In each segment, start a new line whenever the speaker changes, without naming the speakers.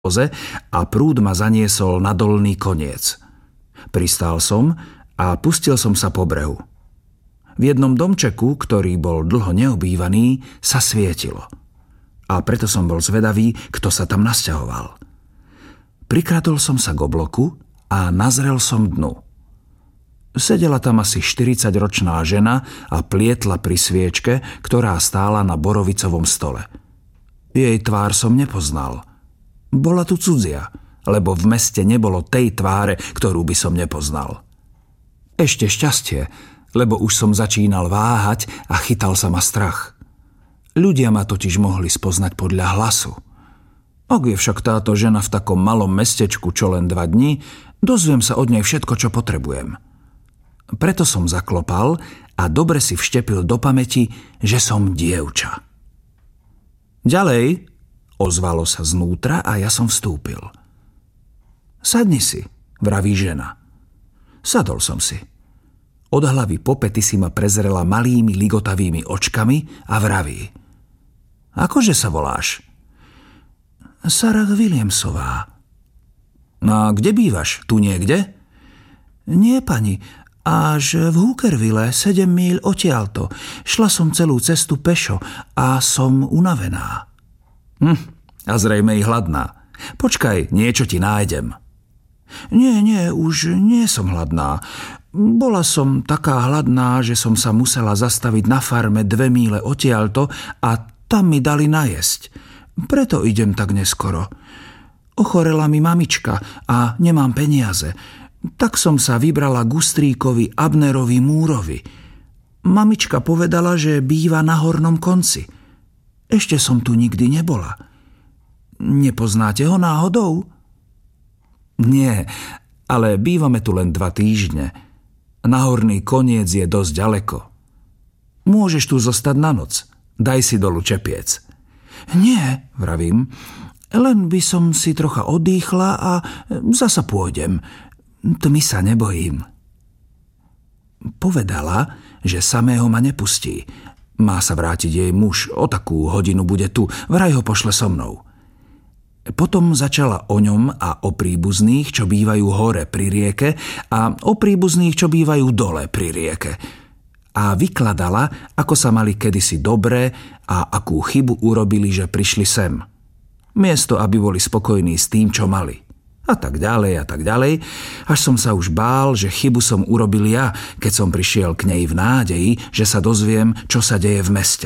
voze a prúd ma zaniesol na dolný koniec. Pristál som a pustil som sa po brehu. V jednom domčeku, ktorý bol dlho neobývaný, sa svietilo. A preto som bol zvedavý, kto sa tam nasťahoval. Prikradol som sa k obloku a nazrel som dnu. Sedela tam asi 40-ročná žena a plietla pri sviečke, ktorá stála na borovicovom stole. Jej tvár som nepoznal. Bola tu cudzia, lebo v meste nebolo tej tváre, ktorú by som nepoznal. Ešte šťastie, lebo už som začínal váhať a chytal sa ma strach. Ľudia ma totiž mohli spoznať podľa hlasu. Ak je však táto žena v takom malom mestečku čo len 2 dni, dozviem sa od nej všetko, čo potrebujem. Preto som zaklopal a dobre si vštepil do pamäti, že som dievča. Ďalej, ozvalo sa znútra a ja som vstúpil. Sadni si, vraví žena. Sadol som si. Od hlavy po pety si ma prezrela malými ligotavými očkami a vraví. Akože sa voláš? Sarah Williamsová. A kde bývaš? Tu niekde? Nie, pani. Až v Hookerville, 7 míľ odtiaľto. Šla som celú cestu pešo a som unavená. A zrejme i hladná. Počkaj, niečo ti nájdem. Nie, už nie som hladná. Bola som taká hladná, že som sa musela zastaviť na farme 2 míle odtiaľto a tam mi dali najesť. Preto idem tak neskoro. Ochorela mi mamička a nemám peniaze. Tak som sa vybrala k Ustríkovi Abnerovi Múrovi. Mamička povedala, že býva na hornom konci. Ešte som tu nikdy nebola. Nepoznáte ho náhodou? Nie, ale bývame tu len 2 týždne. Na horný koniec je dosť ďaleko. Môžeš tu zostať na noc. Daj si dolu čepiec. Nie, vravím, len by som si trocha odýchla a zasa pôjdem. Tmy sa nebojím. Povedala, že samého ma nepustí. Má sa vrátiť jej muž, o takú hodinu bude tu, vraj ho pošle so mnou. Potom začala o ňom a o príbuzných, čo bývajú hore pri rieke a o príbuzných, čo bývajú dole pri rieke. A vykladala, ako sa mali kedysi dobre a akú chybu urobili, že prišli sem. Miesto, aby boli spokojní s tým, čo mali. A tak ďalej, až som sa už bál, že chybu som urobil ja, keď som prišiel k nej v nádeji, že sa dozviem, čo sa deje v meste.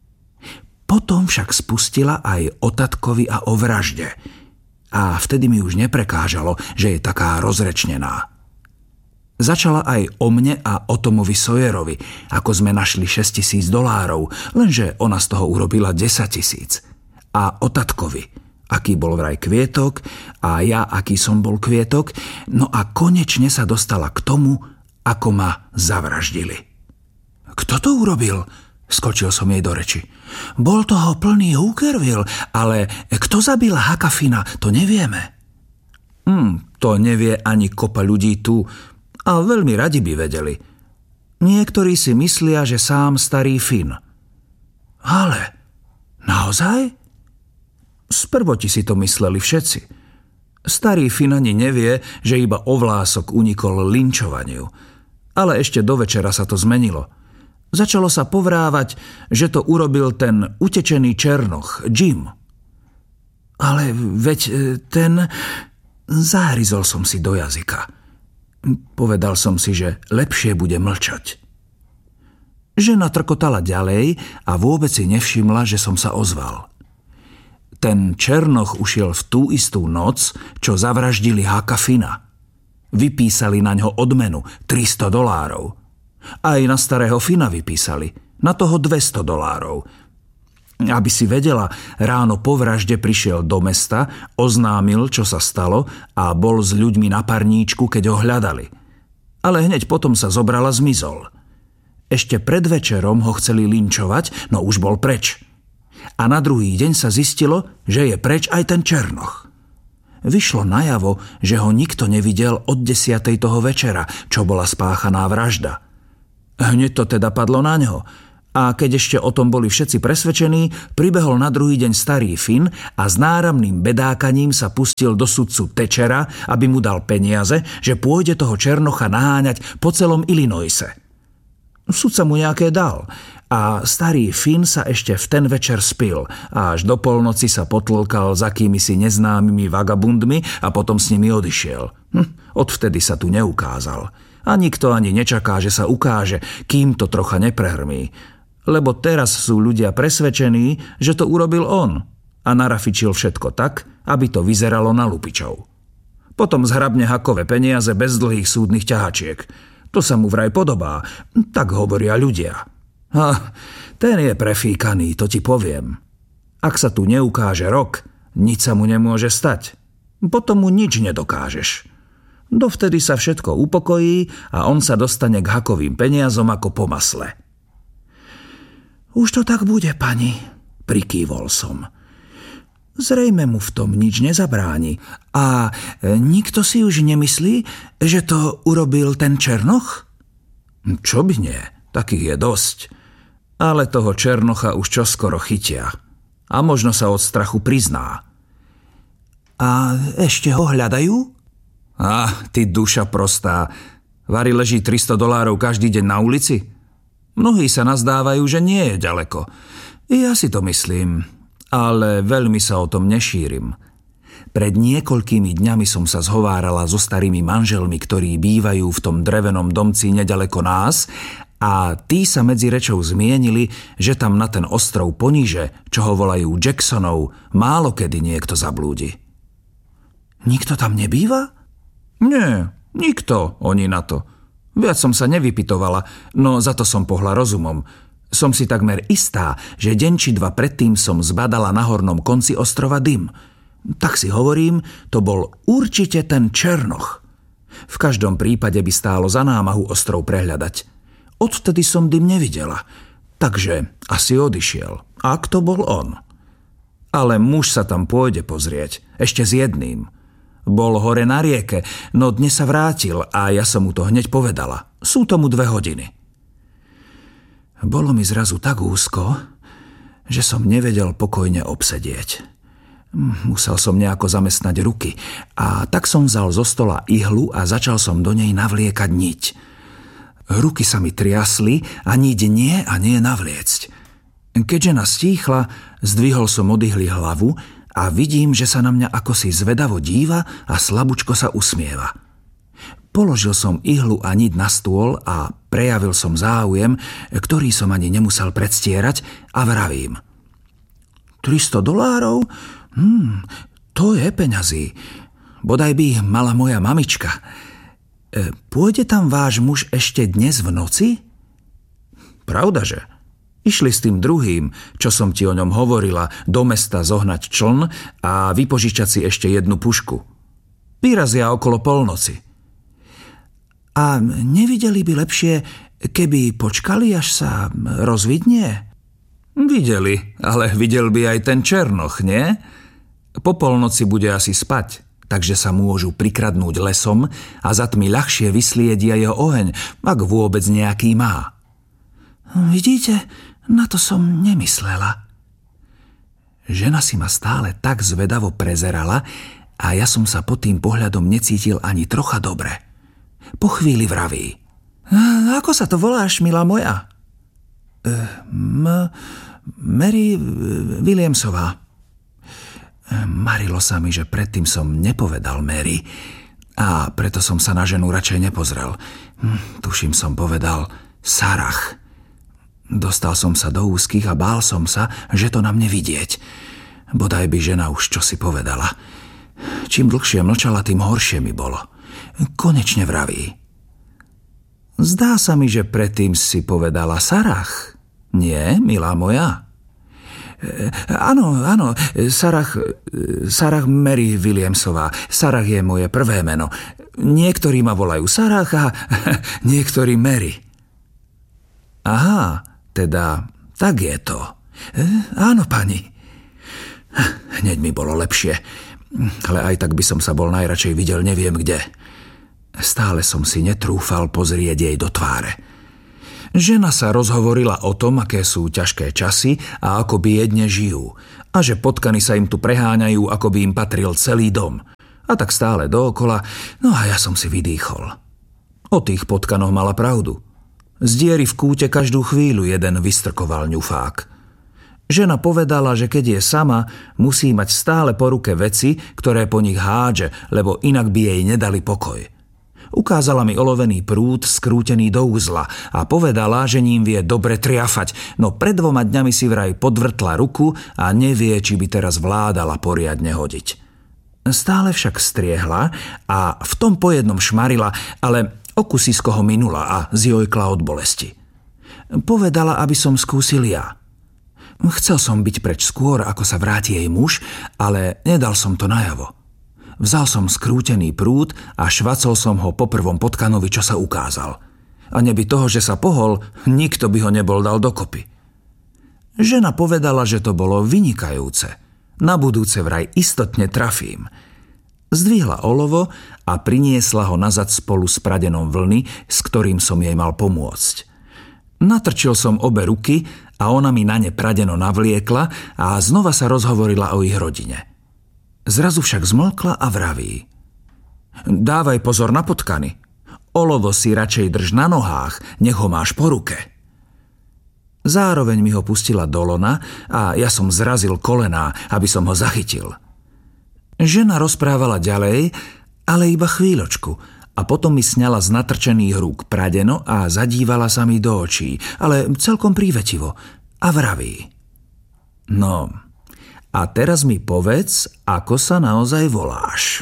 Potom však spustila aj o tatkovi a o vražde. A vtedy mi už neprekážalo, že je taká rozrečnená. Začala aj o mne a o Tomovi Sawyerovi, ako sme našli $6,000, lenže ona z toho urobila 10,000. A o tatkovi, aký bol vraj kvietok a ja, aký som bol kvietok, no a konečne sa dostala k tomu, ako ma zavraždili. Kto to urobil? Skočil som jej do reči. Bol toho plný Hookerville, ale kto zabil Hucka Finna, to nevieme. To nevie ani kopa ľudí tu a veľmi radi by vedeli. Niektorí si myslia, že sám starý Finn. Ale naozaj? Sprvoti si to mysleli všetci. Starý Finn ani nevie, že iba o vlások unikol linčovaniu. Ale ešte do večera sa to zmenilo. Začalo sa povrávať, že to urobil ten utečený černoch, Jim. Ale veď ten... Zahryzol som si do jazyka. Povedal som si, že lepšie bude mlčať. Žena trkotala ďalej a vôbec si nevšimla, že som sa ozval. Ten černoch ušiel v tú istú noc, čo zavraždili Hucka Finna. Vypísali na ňo odmenu $300. Aj na starého Finna vypísali, na toho $200. Aby si vedela, ráno po vražde prišiel do mesta, oznámil, čo sa stalo a bol s ľuďmi na parníčku, keď ho hľadali. Ale hneď potom sa zobral a zmizol. Ešte pred večerom ho chceli linčovať, no už bol preč. A na druhý deň sa zistilo, že je preč aj ten černoch. Vyšlo najavo, že ho nikto nevidel od 10:00 toho večera, čo bola spáchaná vražda. Hneď to teda padlo na ňo. A keď ešte o tom boli všetci presvedčení, pribehol na druhý deň starý Finn a s náramným bedákaním sa pustil do sudcu Thatchera, aby mu dal peniaze, že pôjde toho Černocha naháňať po celom Illinoise. Sudca mu nejaké dal a starý Finn sa ešte v ten večer spil a až do polnoci sa potlkal s akýmisi neznámymi vagabundmi a potom s nimi odišiel. Odvtedy sa tu neukázal. A nikto ani nečaká, že sa ukáže, kým to trocha neprehrmí. Lebo teraz sú ľudia presvedčení, že to urobil on a narafičil všetko tak, aby to vyzeralo na lupičov. Potom zhrabne hakové peniaze bez dlhých súdnych ťahačiek. To sa mu vraj podobá, tak hovoria ľudia. A ten je prefíkaný, to ti poviem. Ak sa tu neukáže rok, nič sa mu nemôže stať. Potom mu nič nedokážeš. Dovtedy sa všetko upokojí a on sa dostane k hakovým peniazom ako po masle. Už to tak bude, pani, prikývol som. Zrejme mu v tom nič nezabráni. A nikto si už nemyslí, že to urobil ten Černoch? Čo by nie, takých je dosť. Ale toho Černocha už čoskoro chytia. A možno sa od strachu prizná. A ešte ho hľadajú? Ty duša prostá. Vari leží $300 každý deň na ulici? Mnohí sa nazdávajú, že nie je ďaleko. Ja si to myslím, ale veľmi sa o tom nešírim. Pred niekoľkými dňami som sa zhovárala so starými manželmi, ktorí bývajú v tom drevenom domci nedaleko nás a tí sa medzi rečou zmienili, že tam na ten ostrov poniže, čo ho volajú Jacksonov, málo kedy niekto zablúdi. Nikto tam nebýva? Nie, nikto, oni na to. Viac som sa nevypytovala, no za to som pohla rozumom. Som si takmer istá, že deň či dva predtým som zbadala na hornom konci ostrova dym. Tak si hovorím, to bol určite ten Černoch. V každom prípade by stálo za námahu ostrov prehľadať. Odvtedy som dym nevidela, takže asi odišiel, ak to bol on. Ale muž sa tam pôjde pozrieť, ešte s jedným. Bol hore na rieke, no dnes sa vrátil a ja som mu to hneď povedala. Sú tomu 2 hodiny. Bolo mi zrazu tak úzko, že som nevedel pokojne obsedieť. Musel som nejako zamestnať ruky a tak som vzal zo stola ihlu a začal som do nej navliekať niť. Ruky sa mi triasli a niť nie a nie navliecť. Keď žena stíchla, zdvihol som od ihly hlavu a vidím, že sa na mňa akosi zvedavo díva a slabúčko sa usmieva. Položil som ihlu a niť na stôl a prejavil som záujem, ktorý som ani nemusel predstierať a vravím. $300? To je peňazí. Bodaj by ich mala moja mamička. Pôjde tam váš muž ešte dnes v noci? Pravdaže. Išli s tým druhým, čo som ti o ňom hovorila, do mesta zohnať čln a vypožičať si ešte jednu pušku. Vyrazia okolo polnoci. A nevideli by lepšie, keby počkali, až sa rozvidnie? Videli, ale videl by aj ten Černoch, nie? Po polnoci bude asi spať, takže sa môžu prikradnúť lesom a za tmy ľahšie vysliedia jeho oheň, ak vôbec nejaký má. Vidíte, na to som nemyslela. Žena si ma stále tak zvedavo prezerala a ja som sa pod tým pohľadom necítil ani trocha dobre. Po chvíli vraví. Ako sa to voláš, milá moja? Mary Williamsová. Marilo sa mi, že predtým som nepovedal Mary a preto som sa na ženu radšej nepozrel. Tuším som povedal Sarah. Dostal som sa do úzkých a bál som sa, že to na mne vidieť. Bodaj by žena už čosi povedala. Čím dlhšie mlčala, tým horšie mi bolo. Konečne vraví. Zdá sa mi, že predtým si povedala Sarah. Nie, milá moja? Áno, Sarah Mary Williamsová. Sarah je moje prvé meno. Niektorí ma volajú Sarah a niektorí Mary. Aha, teda tak je to. Áno, pani. Hneď mi bolo lepšie, ale aj tak by som sa bol najradšej videl neviem kde. Stále som si netrúfal pozrieť jej do tváre. Žena sa rozhovorila o tom, aké sú ťažké časy a ako biedne žijú. A že potkany sa im tu preháňajú, ako by im patril celý dom. A tak stále dookola, no a ja som si vydýchol. O tých potkanoch mala pravdu. Z diery v kúte každú chvíľu jeden vystrkoval ňufák. Žena povedala, že keď je sama, musí mať stále po ruke veci, ktoré po nich hádže, lebo inak by jej nedali pokoj. Ukázala mi olovený prúd skrútený do uzla a povedala, že ním vie dobre triafať, no pred 2 dňami si vraj podvrtla ruku a nevie, či by teraz vládala poriadne hodiť. Stále však striehla a v tom po jednom šmarila, ale o kusisko ho minula a zjojkla od bolesti. Povedala, aby som skúsil ja. Chcel som byť preč skôr, ako sa vráti jej muž, ale nedal som to najavo. Vzal som skrútený prúd a švacol som ho po prvom potkanovi, čo sa ukázal. A neby toho, že sa pohol, nikto by ho nebol dal dokopy. Žena povedala, že to bolo vynikajúce. Na budúce vraj istotne trafím. Zdvihla olovo a priniesla ho nazad spolu s pradenom vlny, s ktorým som jej mal pomôcť. Natrčil som obe ruky a ona mi na ne pradeno navliekla a znova sa rozhovorila o ich rodine. Zrazu však zmlkla a vraví: Dávaj pozor na potkany. Olovo si radšej drž na nohách, nech ho máš po ruke. Zároveň mi ho pustila do lona a ja som zrazil kolená, aby som ho zachytil. Žena rozprávala ďalej, ale iba chvíľočku a potom mi sňala z natrčených rúk pradeno a zadívala sa mi do očí, ale celkom prívetivo a vraví: No, a teraz mi povedz, ako sa naozaj voláš.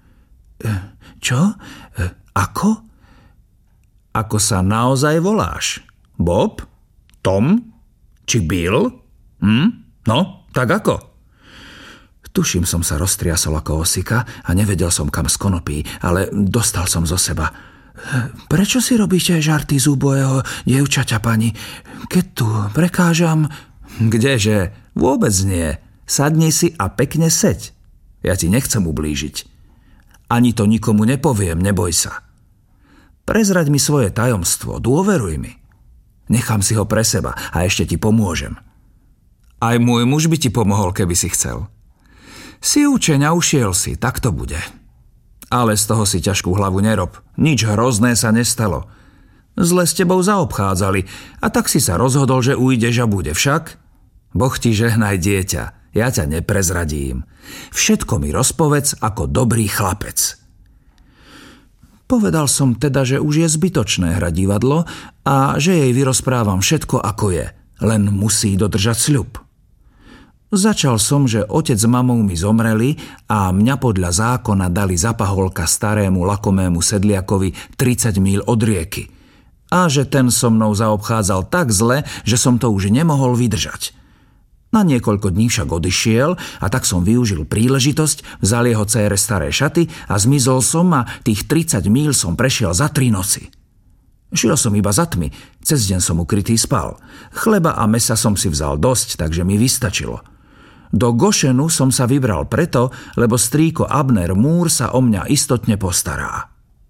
Čo? Ako? Ako sa naozaj voláš? Bob? Tom? Či Bill? No, tak ako? Tuším, som sa roztriasol ako osika a nevedel som, kam z konopí, ale dostal som zo seba. Prečo si robíte žarty z úbojeho dievčaťa, pani? Keď tu prekážam... Kdeže? Vôbec nie. Sadni si a pekne seď. Ja ti nechcem ublížiť. Ani to nikomu nepoviem, neboj sa. Prezraď mi svoje tajomstvo, dôveruj mi. Nechám si ho pre seba a ešte ti pomôžem. Aj môj muž by ti pomohol, keby si chcel. Si učeň a ušiel si, tak to bude. Ale z toho si ťažkú hlavu nerob. Nič hrozné sa nestalo. Zle s tebou zaobchádzali a tak si sa rozhodol, že ujdeš a bude však. Boh ti žehnaj, dieťa. Ja ťa neprezradím. Všetko mi rozpovedz ako dobrý chlapec. Povedal som teda, že už je zbytočné hrať divadlo a že jej vyrozprávam všetko ako je, len musí dodržať sľub. Začal som, že otec s mamou mi zomreli a mňa podľa zákona dali za paholka starému lakomému sedliakovi 30 míľ od rieky a že ten so mnou zaobchádzal tak zle, že som to už nemohol vydržať. Na niekoľko dní však odišiel a tak som využil príležitosť, vzal jeho dcére staré šaty a zmizol som a tých 30 míľ som prešiel za 3 noci. Šiel som iba za tmy, cez deň som ukrytý spal. Chleba a mesa som si vzal dosť, takže mi vystačilo. Do Gošenu som sa vybral preto, lebo strýko Abner Moore sa o mňa istotne postará.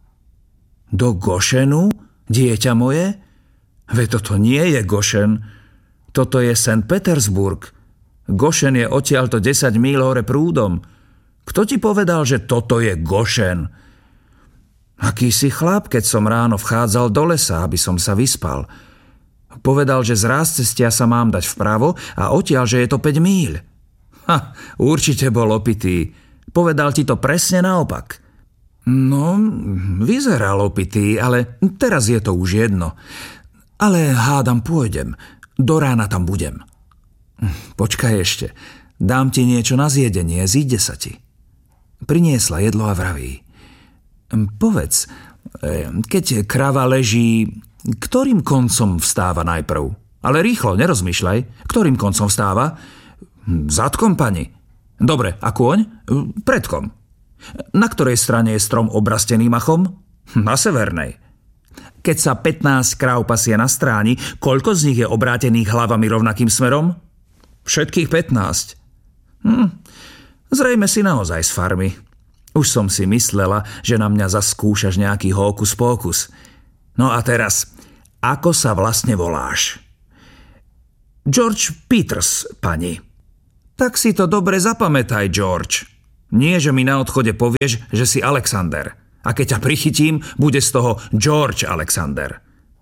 Do Gošenu? Dieťa moje? Veď toto nie je Gošen. Toto je St. Petersburg. Gošen je odtiaľto 10 míľ hore prúdom. Kto ti povedal, že toto je Gošen? Aký si chlap, keď som ráno vchádzal do lesa, aby som sa vyspal. Povedal, že z rázcestia sa mám dať vpravo a odtiaľ, že je to 5 míľ. Určite bol opitý. Povedal ti to presne naopak. No, vyzeral opitý, ale teraz je to už jedno. Ale hádam pôjdem. Do rána tam budem. Počkaj ešte. Dám ti niečo na zjedenie, zíde sa ti. Priniesla jedlo a vraví. Povedz, keď krava leží, ktorým koncom vstáva najprv? Ale rýchlo, nerozmýšľaj. Ktorým koncom vstáva? Zadkom, pani. Dobre, a kôň? Predkom. Na ktorej strane je strom obrastený machom? Na severnej. Keď sa 15 kráv pasie na stráni, koľko z nich je obrátených hlavami rovnakým smerom? Všetkých 15. Zrejme si naozaj z farmy. Už som si myslela, že na mňa zaskúšaš nejaký hókus pókus. No a teraz, Ako sa vlastne voláš? George Peters, pani. Tak si to dobre zapamätaj, George. Nie, že mi na odchode povieš, že si Alexander. A keď ťa prichytím, bude z toho George Alexander.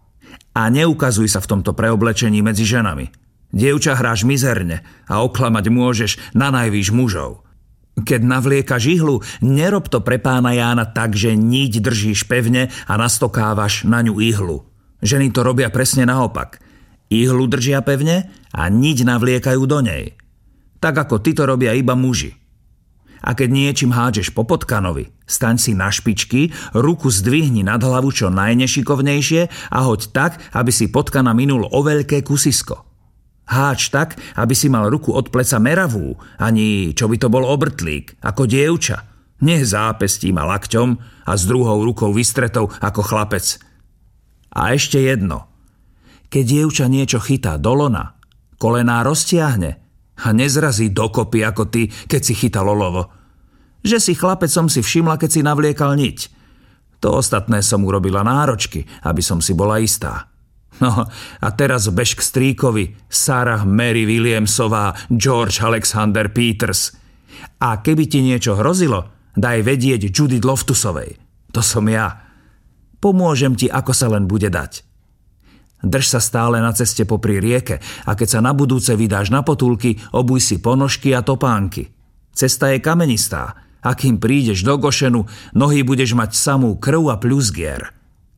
A neukazuj sa v tomto preoblečení medzi ženami. Dievča, hráš mizerne a oklamať môžeš na najvýš mužov. Keď navliekaš ihlu, nerob to pre pána Jána tak, že niť držíš pevne a nastokávaš na ňu ihlu. Ženy to robia presne naopak. Ihlu držia pevne a niť navliekajú do nej. Tak ako ty to robia iba muži. A keď niečím hádžeš po potkanovi, staň si na špičky, ruku zdvihni nad hlavu čo najnešikovnejšie a hoď tak, aby si potkana minul o veľké kusisko. Háč tak, aby si mal ruku od pleca meravú, ani čo by to bol obrtlík, ako dievča. Nie zápestím a lakťom a s druhou rukou vystretou ako chlapec. A ešte jedno. Keď dievča niečo chytá do lona, kolená roztiahne a nezrazí dokopy ako ty, keď si chytal olovo. Že si chlapec som si všimla, keď si navliekal niť. To ostatné som urobila náročky, aby som si bola istá. No a teraz bež k strýkovi, Sarah Mary Williamsová, George Alexander Peters. A keby ti niečo hrozilo, daj vedieť Judith Loftusovej. To som ja. Pomôžem ti, ako sa len bude dať. Drž sa stále na ceste popri rieke a keď sa na budúce vydáš na potulky, obuj si ponožky a topánky. Cesta je kamenistá a kým prídeš do Gošenu, nohy budeš mať samú krv a pľuzgier.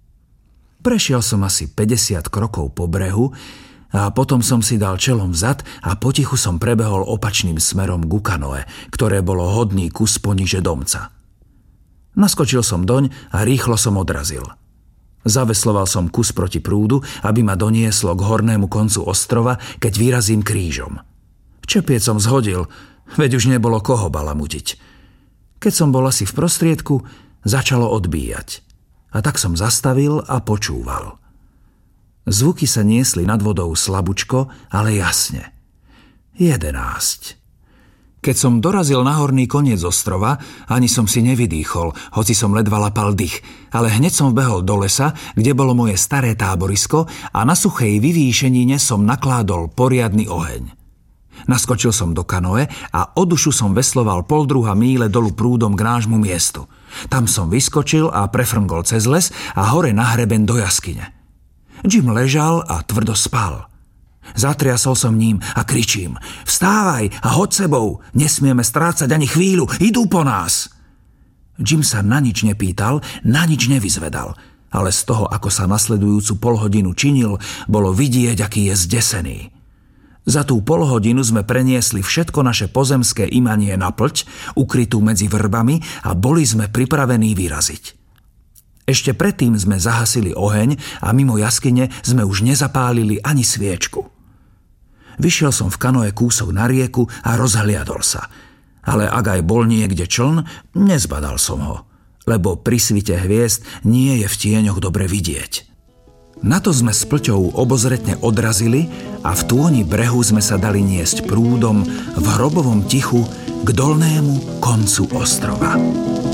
Prešiel som asi 50 krokov po brehu a potom som si dal čelom vzad a potichu som prebehol opačným smerom ku kanoe, ktoré bolo hodný kus poniže domca. Naskočil som doň a rýchlo som odrazil. Zavesloval som kus proti prúdu, aby ma donieslo k hornému koncu ostrova, keď vyrazím krížom. Čepiec som zhodil, veď už nebolo koho balamutiť. Keď som bol asi v prostriedku, začalo odbíjať. A tak som zastavil a počúval. Zvuky sa niesli nad vodou slabučko, ale jasne. 11. Keď som dorazil na horný koniec ostrova, ani som si nevydýchol, hoci som ledva lapal dych, ale hneď som vbehol do lesa, kde bolo moje staré táborisko a na suchej vyvýšenine som nakládol poriadny oheň. Naskočil som do kanoe a od dušu som vesloval 1,5 míle dolu prúdom k nášmu miestu. Tam som vyskočil a prefrngol cez les a hore na hreben do jaskyne. Jim ležal a tvrdo spal. Zatriasol som ním a kričím: Vstávaj a hoď sebou, nesmieme strácať ani chvíľu, idú po nás. Jim sa na nič nepýtal, na nič nevyzvedal, ale z toho, ako sa nasledujúcu polhodinu činil, bolo vidieť, aký je zdesený. Za tú polhodinu sme preniesli všetko naše pozemské imanie na pľť, ukrytú medzi vrbami a boli sme pripravení vyraziť. Ešte predtým sme zahasili oheň a mimo jaskyne sme už nezapálili ani sviečku. Vyšiel som v kanoe kúsok na rieku a rozhliadol sa. Ale ak aj bol niekde čln, nezbadal som ho, lebo pri svite hviezd nie je v tieňoch dobre vidieť. Na to sme s pľťou obozretne odrazili a v tôni brehu sme sa dali niesť prúdom v hrobovom tichu k dolnému koncu ostrova.